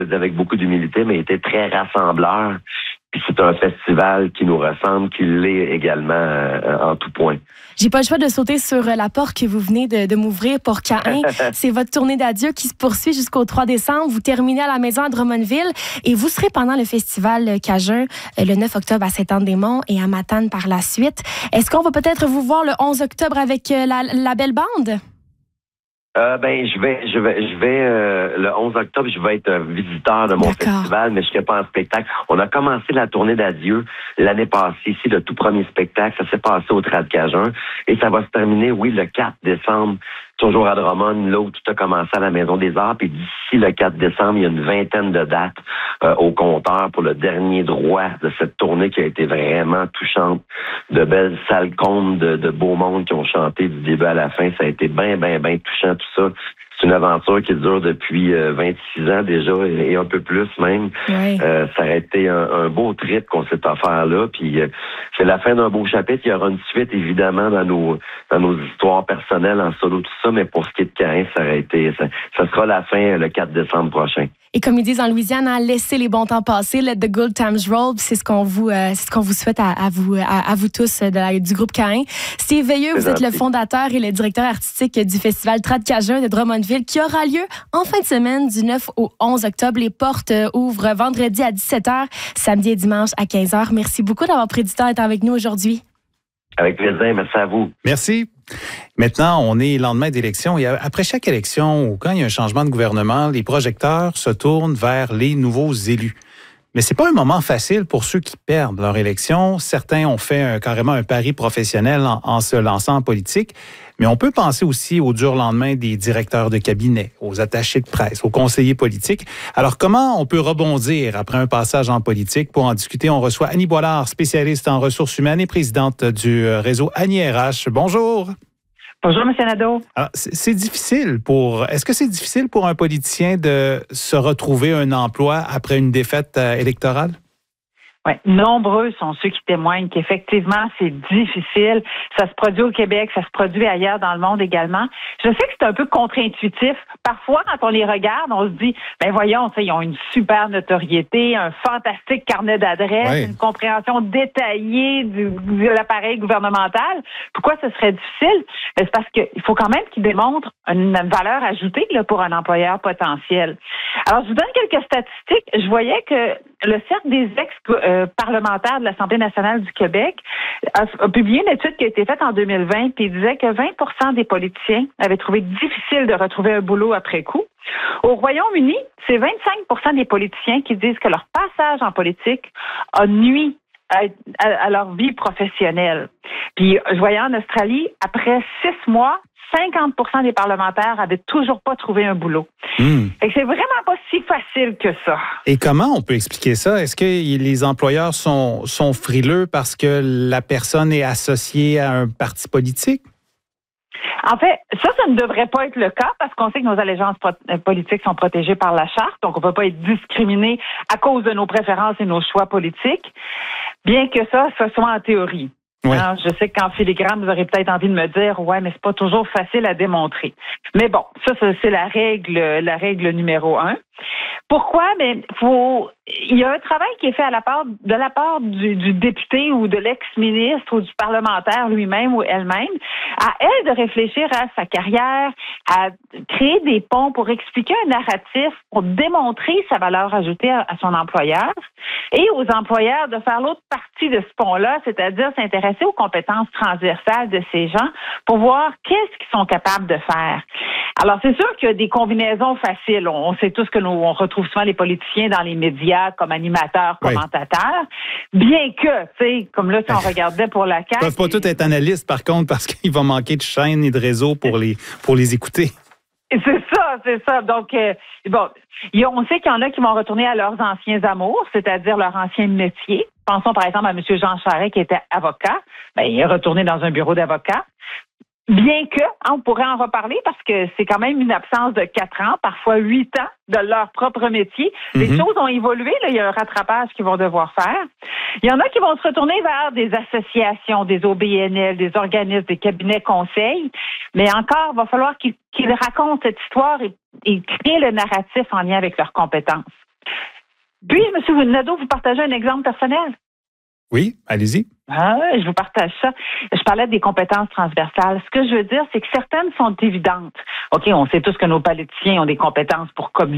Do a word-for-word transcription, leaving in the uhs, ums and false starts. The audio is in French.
avec beaucoup d'humilité, mais était très rassembleur. Puis c'est un festival qui nous ressemble, qui l'est également euh, en tout point. J'ai pas le choix de sauter sur la porte que vous venez de, de m'ouvrir pour Caïn. C'est votre tournée d'adieu qui se poursuit jusqu'au trois décembre. Vous terminez à la maison à Drummondville et vous serez pendant le festival Cajun le neuf octobre à Sainte-Anne-des-Monts et à Matane par la suite. Est-ce qu'on va peut-être vous voir le onze octobre avec la, la belle bande? Euh, ben, je vais, je vais, je vais, euh, le onze octobre, je vais être un visiteur de mon D'accord. festival, mais je serai pas en spectacle. On a commencé la tournée d'adieu l'année passée, ici, le tout premier spectacle. Ça s'est passé au Trad Cajun. Et ça va se terminer, oui, le quatre décembre, toujours à Drummond, là où tout a commencé à la Maison des Arts. Puis d'ici le quatre décembre, il y a une vingtaine de dates euh, au compteur pour le dernier droit de cette tournée qui a été vraiment touchante. De belles salles comptes, de, de beaux mondes qui ont chanté du début à la fin. Ça a été bien, bien, bien touchant tout ça. C'est une aventure qui dure depuis euh, vingt-six ans déjà et, et un peu plus même. Oui. Euh, ça a été un, un beau trip qu'on s'est offert là. Puis euh, c'est la fin d'un beau chapitre. Il y aura une suite évidemment dans nos dans nos histoires personnelles en solo tout ça. Mais pour ce qui est de Caïn, ça aurait été ça, ça sera la fin le quatre décembre prochain. Et comme ils disent en Louisiane, hein, laissez les bons temps passer, let the good times roll. C'est ce qu'on vous, euh, c'est ce qu'on vous souhaite à, à vous, à, à vous tous de la, du groupe Caïn. Steve Veilleux, vous êtes le fondateur et le directeur artistique du festival Trad Cajun de Drummondville, qui aura lieu en fin de semaine du neuf au onze octobre. Les portes ouvrent vendredi à dix-sept heures, samedi et dimanche à quinze heures. Merci beaucoup d'avoir pris du temps d'être avec nous aujourd'hui. Avec plaisir, merci à vous. Merci. Maintenant, on est lendemain d'élection et après chaque élection ou quand il y a un changement de gouvernement, les projecteurs se tournent vers les nouveaux élus. Mais c'est pas un moment facile pour ceux qui perdent leur élection. Certains ont fait un, carrément un pari professionnel en, en se lançant en politique. Mais on peut penser aussi au dur lendemain des directeurs de cabinet, aux attachés de presse, aux conseillers politiques. Alors, comment on peut rebondir après un passage en politique? Pour en discuter, on reçoit Annie Boilard, spécialiste en ressources humaines et présidente du réseau Annie R H. Bonjour. Bonjour, M. Nadeau. Alors, c'est, c'est difficile pour... Est-ce que c'est difficile pour un politicien de se retrouver un emploi après une défaite euh, électorale? Oui, nombreux sont ceux qui témoignent qu'effectivement, c'est difficile. Ça se produit au Québec, ça se produit ailleurs dans le monde également. Je sais que c'est un peu contre-intuitif. Parfois, quand on les regarde, on se dit, ben voyons, tu sais, ils ont une super notoriété, un fantastique carnet d'adresses, oui. Une compréhension détaillée du, de l'appareil gouvernemental. Pourquoi ce serait difficile? Ben, c'est parce qu'il faut quand même qu'ils démontrent une valeur ajoutée là, pour un employeur potentiel. Alors, je vous donne quelques statistiques. Je voyais que le Cercle des ex-parlementaires de l'Assemblée nationale du Québec a, a publié une étude qui a été faite en deux mille vingt, puis il disait que vingt pour cent des politiciens avaient trouvé difficile de retrouver un boulot après coup. Au Royaume-Uni, c'est vingt-cinq pour cent des politiciens qui disent que leur passage en politique a nui à, à, à leur vie professionnelle. Puis, je voyais en Australie, après six mois, cinquante pour cent des parlementaires avaient toujours pas trouvé un boulot. Mmh. Et c'est vraiment pas si facile que ça. Et comment on peut expliquer ça? Est-ce que les employeurs sont, sont frileux parce que la personne est associée à un parti politique? En fait, ça, ça ne devrait pas être le cas parce qu'on sait que nos allégeances pro- politiques sont protégées par la Charte, donc on ne peut pas être discriminé à cause de nos préférences et nos choix politiques, bien que ça, ce soit en théorie. Oui. Alors, je sais qu'en filigrane, vous aurez peut-être envie de me dire, ouais, mais c'est pas toujours facile à démontrer. Mais bon, ça, c'est la règle, la règle numéro un. Pourquoi? Ben, faut, il y a un travail qui est fait à la part, de la part du, du député ou de l'ex-ministre ou du parlementaire lui-même ou elle-même, à elle de réfléchir à sa carrière, à créer des ponts pour expliquer un narratif, pour démontrer sa valeur ajoutée à, à son employeur et aux employeurs de faire l'autre partie de ce pont-là, c'est-à-dire s'intéresser aux compétences transversales de ces gens pour voir qu'est-ce qu'ils sont capables de faire. Alors, c'est sûr qu'il y a des combinaisons faciles. On, on sait tous que nous, on retrouve souvent les politiciens dans les médias comme animateurs, commentateurs. Oui. Bien que, tu sais, comme là, si on regardait pour la C A Q... Ils ne peuvent pas tous être analystes, par contre, parce qu'il va manquer de chaînes et de réseaux pour les, pour les écouter. C'est ça, c'est ça. Donc, euh, bon, on sait qu'il y en a qui vont retourner à leurs anciens amours, c'est-à-dire leur ancien métier. Pensons, par exemple, à M. Jean Charest, qui était avocat. Ben, il est retourné dans un bureau d'avocat. Bien que, hein, on pourrait en reparler parce que c'est quand même une absence de quatre ans, parfois huit ans de leur propre métier. Les mm-hmm. choses ont évolué, là, il y a un rattrapage qu'ils vont devoir faire. Il y en a qui vont se retourner vers des associations, des O B N L, des organismes, des cabinets conseils. Mais encore, il va falloir qu'ils, qu'ils racontent cette histoire et, et créent le narratif en lien avec leurs compétences. Puis, M. Nadeau, vous partagez un exemple personnel. Oui, allez-y. Ah, je vous partage ça. Je parlais des compétences transversales. Ce que je veux dire, c'est que certaines sont évidentes. OK, on sait tous que nos politiciens ont des compétences pour communiquer.